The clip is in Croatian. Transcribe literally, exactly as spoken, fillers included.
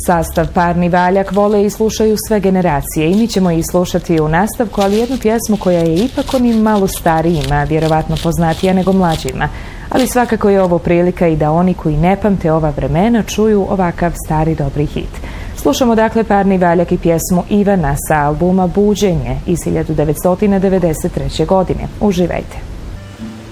Sastav Parni valjak vole i slušaju sve generacije i mi ćemo ih slušati u nastavku, ali jednu pjesmu koja je ipak onim malo starijima, vjerovatno poznatija nego mlađima. Ali svakako je ovo prilika i da oni koji ne pamte ova vremena čuju ovakav stari dobri hit. Slušamo dakle Parni valjak i pjesmu Ivana sa albuma Buđenje iz hiljadu devetsto devedeset treće. godine. Uživajte!